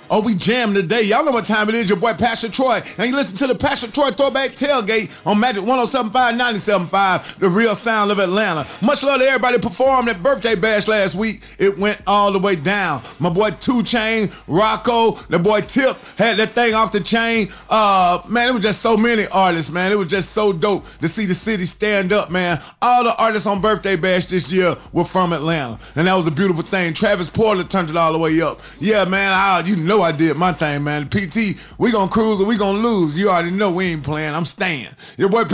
Oh, we jammed today. Y'all know what time it is. Your boy Pastor Troy. And you listen to the Pastor Troy Throwback Tailgate on Magic 107.5, 97.5, the real sound of Atlanta. Much love to everybody performed at Birthday Bash last week. It went all the way down. My boy 2 Chainz, Rocco, the boy Tip had that thing off the chain. Man, it was just so many artists, man. It was just so dope to see the city stand up, man. All the artists on Birthday Bash this year were from Atlanta. And that was a beautiful thing. Travis Porter turned it all the way up. Yeah, man, you know I did my thing, man. PT, we gonna cruise or we gonna lose. You already know we ain't playing. I'm staying. Your boy